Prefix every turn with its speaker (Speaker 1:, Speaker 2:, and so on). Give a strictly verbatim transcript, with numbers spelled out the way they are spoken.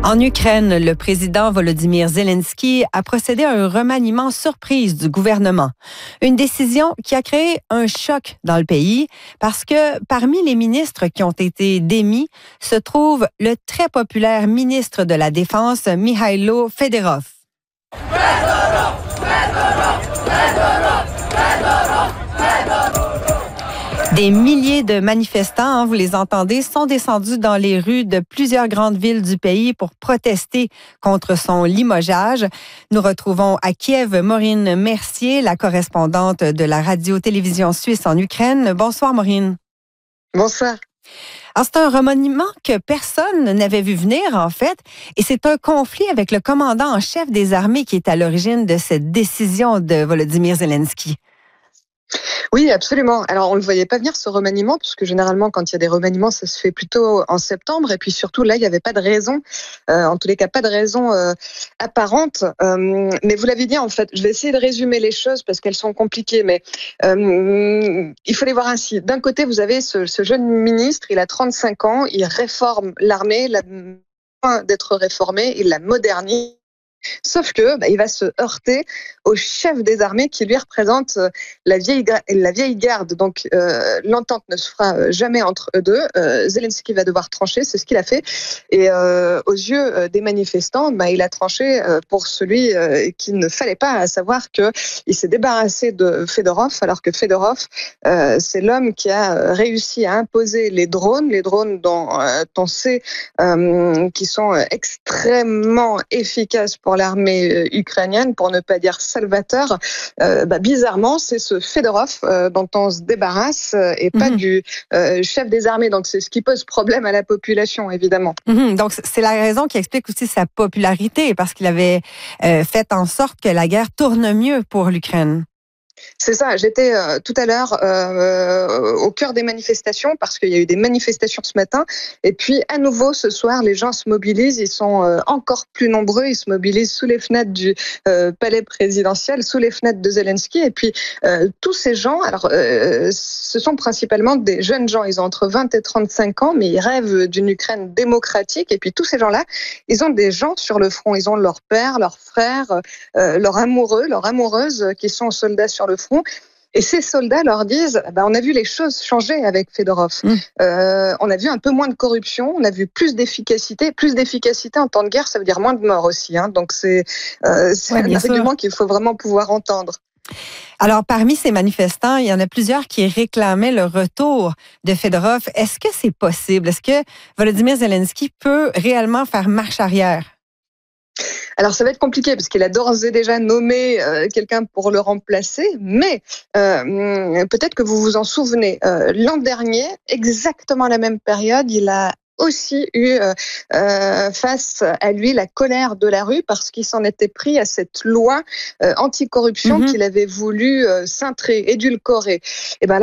Speaker 1: En Ukraine, le président Volodymyr Zelensky a procédé à un remaniement surprise du gouvernement. Une décision qui a créé un choc dans le pays parce que parmi les ministres qui ont été démis se trouve le très populaire ministre de la Défense, Mikhailo Fedorov. Fedorov, Fedorov, Fedorov, Fedorov, Fedorov. Des milliers de manifestants, hein, vous les entendez, sont descendus dans les rues de plusieurs grandes villes du pays pour protester contre son limogeage. Nous retrouvons à Kiev Maureen Mercier, la correspondante de la radio-télévision suisse en Ukraine. Bonsoir Maureen.
Speaker 2: Bonsoir.
Speaker 1: Alors, c'est un remaniement que personne n'avait vu venir, en fait, et c'est un conflit avec le commandant en chef des armées qui est à l'origine de cette décision de Volodymyr Zelensky.
Speaker 2: Oui, absolument. Alors, on ne le voyait pas venir, ce remaniement, puisque généralement, quand il y a des remaniements, ça se fait plutôt en septembre. Et puis surtout, là, il n'y avait pas de raison, euh, en tous les cas, pas de raison euh, apparente. Euh, mais vous l'avez dit, en fait, je vais essayer de résumer les choses parce qu'elles sont compliquées. Mais euh, il faut les voir ainsi. D'un côté, vous avez ce, ce jeune ministre, il a trente-cinq ans, il réforme l'armée, il a besoin d'être réformé, il la modernise. Sauf que bah, il va se heurter au chef des armées qui lui représente euh, la vieille la vieille garde. Donc euh, l'entente ne se fera jamais entre eux deux. Euh, Zelensky va devoir trancher, c'est ce qu'il a fait. Et euh, aux yeux euh, des manifestants, bah, il a tranché euh, pour celui euh, qu'il ne fallait pas, à savoir que il s'est débarrassé de Fedorov, alors que Fedorov, euh, c'est l'homme qui a réussi à imposer les drones, les drones dont euh, on sait euh, qui sont extrêmement efficaces pour l'armée ukrainienne, pour ne pas dire salvateur. Euh, bah, bizarrement, c'est ce Fedorov euh, dont on se débarrasse euh, et pas mmh. du euh, chef des armées. Donc, c'est ce qui pose problème à la population, évidemment.
Speaker 1: Mmh. Donc, c'est la raison qui explique aussi sa popularité, parce qu'il avait euh, fait en sorte que la guerre tourne mieux pour l'Ukraine.
Speaker 2: C'est ça, j'étais euh, tout à l'heure euh, au cœur des manifestations parce qu'il y a eu des manifestations ce matin et puis à nouveau ce soir les gens se mobilisent, ils sont euh, encore plus nombreux, ils se mobilisent sous les fenêtres du euh, palais présidentiel, sous les fenêtres de Zelensky et puis euh, tous ces gens, alors euh, ce sont principalement des jeunes gens, ils ont entre vingt et trente-cinq ans mais ils rêvent d'une Ukraine démocratique et puis tous ces gens-là, ils ont des gens sur le front, ils ont leurs pères, leurs frères, euh, leurs amoureux, leurs amoureuses qui sont soldats sur le front. Et ces soldats leur disent, bah, on a vu les choses changer avec Fedorov. Mmh. Euh, on a vu un peu moins de corruption, on a vu plus d'efficacité. Plus d'efficacité en temps de guerre, ça veut dire moins de morts aussi. Hein. Donc c'est, euh, c'est ouais, un argument qu'il faut vraiment pouvoir entendre.
Speaker 1: Alors, parmi ces manifestants, il y en a plusieurs qui réclamaient le retour de Fedorov. Est-ce que c'est possible? Est-ce que Volodymyr Zelensky peut réellement faire marche arrière?
Speaker 2: Alors ça va être compliqué parce qu'il a d'ores et déjà nommé euh, quelqu'un pour le remplacer, mais euh, peut-être que vous vous en souvenez, euh, l'an dernier, exactement à la même période, il a aussi eu euh, euh, face à lui la colère de la rue parce qu'il s'en était pris à cette loi euh, anticorruption mmh. qu'il avait voulu euh, cintrer, édulcorer. Et ben